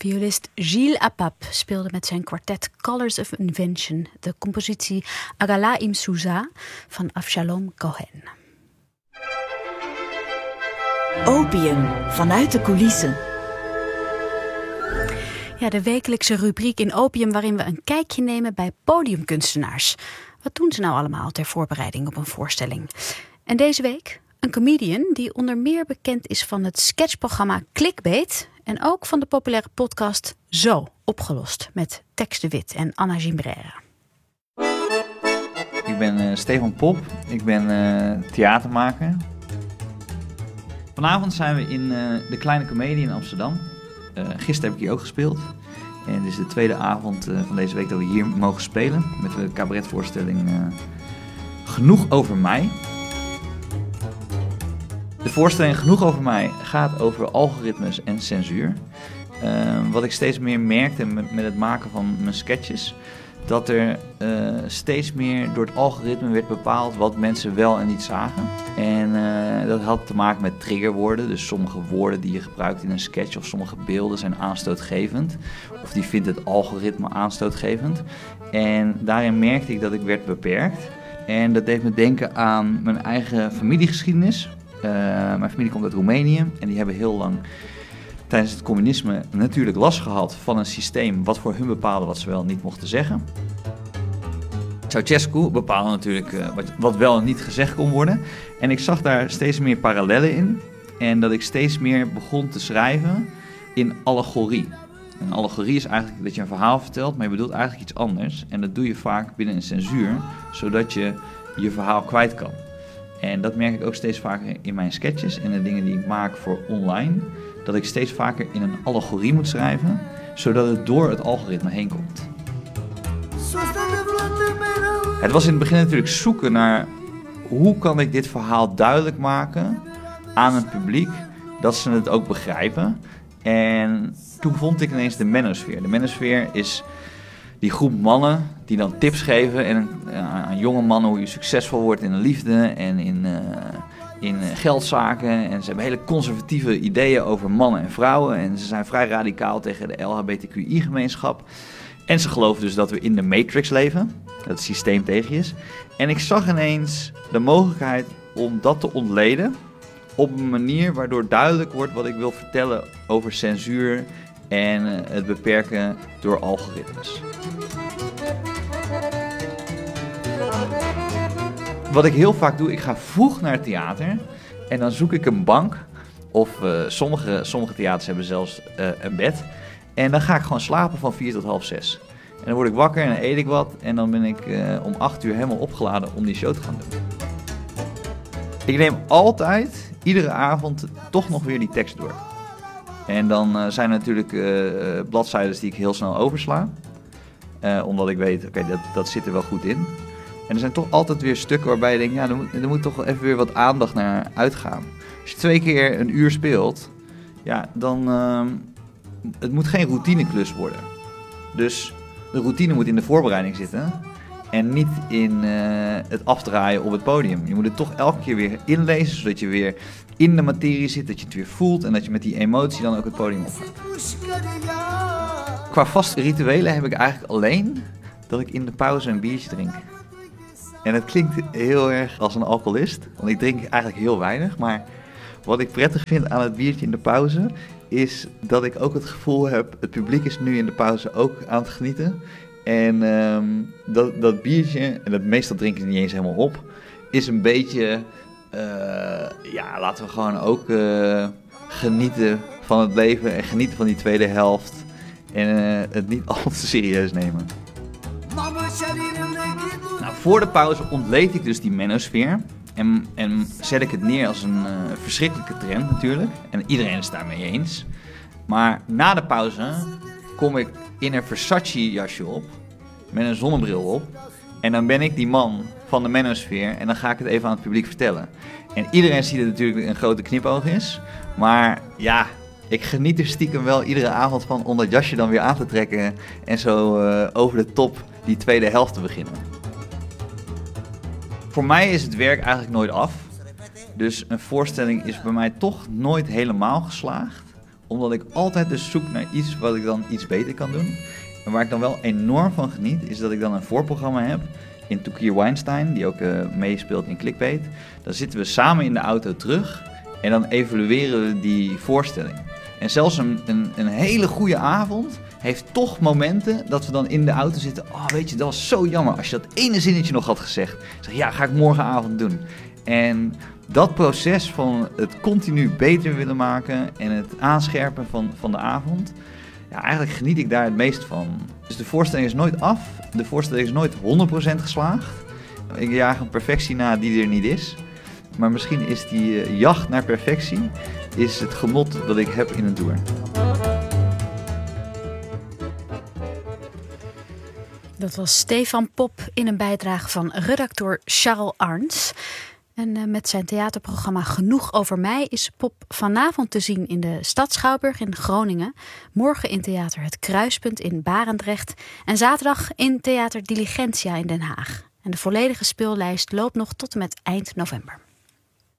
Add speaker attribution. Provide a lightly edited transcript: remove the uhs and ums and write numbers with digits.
Speaker 1: Violist Gilles Apap speelde met zijn kwartet Colors of Invention de compositie Agalaim Souza van Avshalom Cohen.
Speaker 2: Opium, vanuit de coulissen.
Speaker 1: Ja, de wekelijkse rubriek in Opium waarin we een kijkje nemen bij podiumkunstenaars. Wat doen ze nou allemaal ter voorbereiding op een voorstelling? En deze week een comedian die onder meer bekend is van het sketchprogramma Clickbait en ook van de populaire podcast Zo Opgelost met Tex de Wit en Anna Gimbrera.
Speaker 3: Ik ben Stefan Pop, ik ben theatermaker. Vanavond zijn we in de Kleine Comedie in Amsterdam. Gisteren heb ik hier ook gespeeld. En het is de tweede avond van deze week dat we hier mogen spelen met de cabaretvoorstelling Genoeg Over Mij. De voorstelling Genoeg Over Mij gaat over algoritmes en censuur. Wat ik steeds meer merkte met het maken van mijn sketches, dat er steeds meer door het algoritme werd bepaald wat mensen wel en niet zagen. En dat had te maken met triggerwoorden. Dus sommige woorden die je gebruikt in een sketch of sommige beelden zijn aanstootgevend. Of die vindt het algoritme aanstootgevend. En daarin merkte ik dat ik werd beperkt. En dat deed me denken aan mijn eigen familiegeschiedenis. Mijn familie komt uit Roemenië en die hebben heel lang tijdens het communisme natuurlijk last gehad van een systeem wat voor hun bepaalde wat ze wel niet mochten zeggen. Ceausescu bepaalde natuurlijk wat wel en niet gezegd kon worden. En ik zag daar steeds meer parallellen in. En dat ik steeds meer begon te schrijven in allegorie. Een allegorie is eigenlijk dat je een verhaal vertelt, maar je bedoelt eigenlijk iets anders. En dat doe je vaak binnen een censuur, zodat je je verhaal kwijt kan. En dat merk ik ook steeds vaker in mijn sketches en de dingen die ik maak voor online. Dat ik steeds vaker in een allegorie moet schrijven, zodat het door het algoritme heen komt. Het was in het begin natuurlijk zoeken naar hoe kan ik dit verhaal duidelijk maken aan het publiek, dat ze het ook begrijpen. En toen vond ik ineens de Manosphere. De Manosphere is die groep mannen die dan tips geven aan jonge mannen hoe je succesvol wordt in de liefde en in geldzaken. En ze hebben hele conservatieve ideeën over mannen en vrouwen. En ze zijn vrij radicaal tegen de LHBTQI-gemeenschap. En ze geloven dus dat we in de Matrix leven, dat het systeem tegen je is. En ik zag ineens de mogelijkheid om dat te ontleden op een manier waardoor duidelijk wordt wat ik wil vertellen over censuur en het beperken door algoritmes. Wat ik heel vaak doe, ik ga vroeg naar het theater en dan zoek ik een bank. Of sommige theaters hebben zelfs een bed. En dan ga ik gewoon slapen van 4 tot half 6. En dan word ik wakker en dan eet ik wat. En dan ben ik om 8 uur helemaal opgeladen om die show te gaan doen. Ik neem altijd, iedere avond, toch nog weer die tekst door. En dan zijn er natuurlijk bladzijden die ik heel snel oversla. Omdat ik weet, oké, dat zit er wel goed in. En er zijn toch altijd weer stukken waarbij je denkt, ja, er moet toch wel even weer wat aandacht naar uitgaan. Als je 2 keer een uur speelt, ja, dan het moet geen routineklus worden. Dus de routine moet in de voorbereiding zitten en niet in het afdraaien op het podium. Je moet het toch elke keer weer inlezen, zodat je weer in de materie zit, dat je het weer voelt en dat je met die emotie dan ook het podium opgaat. Qua vaste rituelen heb ik eigenlijk alleen dat ik in de pauze een biertje drink. En het klinkt heel erg als een alcoholist, want ik drink eigenlijk heel weinig. Maar wat ik prettig vind aan het biertje in de pauze, is dat ik ook het gevoel heb, het publiek is nu in de pauze ook aan het genieten. En dat biertje, en dat meestal drink ik het niet eens helemaal op, is een beetje, ja, laten we gewoon ook genieten van het leven en genieten van die tweede helft. En het niet al te serieus nemen. Nou, voor de pauze ontleed ik dus die Manosphere en zet ik het neer als een verschrikkelijke trend natuurlijk. En iedereen is het daarmee eens. Maar na de pauze kom ik in een Versace jasje op, met een zonnebril op. En dan ben ik die man van de Manosphere en dan ga ik het even aan het publiek vertellen. En iedereen ziet dat het natuurlijk een grote knipoog is. Maar ja, ik geniet er stiekem wel iedere avond van om dat jasje dan weer aan te trekken en zo over de top die tweede helft te beginnen. Voor mij is het werk eigenlijk nooit af. Dus een voorstelling is bij mij toch nooit helemaal geslaagd. Omdat ik altijd dus zoek naar iets wat ik dan iets beter kan doen. En waar ik dan wel enorm van geniet, is dat ik dan een voorprogramma heb in Tokir Weinstein, die ook meespeelt in Clickbait. Dan zitten we samen in de auto terug en dan evalueren we die voorstelling. En zelfs een hele goede avond heeft toch momenten dat we dan in de auto zitten. Oh, weet je, dat was zo jammer als je dat ene zinnetje nog had gezegd. Ik zeg, ja, ga ik morgenavond doen. En dat proces van het continu beter willen maken en het aanscherpen van de avond, ja, eigenlijk geniet ik daar het meest van. Dus de voorstelling is nooit af, de voorstelling is nooit 100% geslaagd. Ik jaag een perfectie na die er niet is. Maar misschien is die jacht naar perfectie is het genot dat ik heb in een tour.
Speaker 1: Dat was Stefan Pop in een bijdrage van redacteur Charles Arns. En met zijn theaterprogramma Genoeg over mij is Pop vanavond te zien in de Stad Schouwburg in Groningen. Morgen in Theater Het Kruispunt in Barendrecht. En zaterdag in Theater Diligentia in Den Haag. En de volledige speellijst loopt nog tot en met eind november.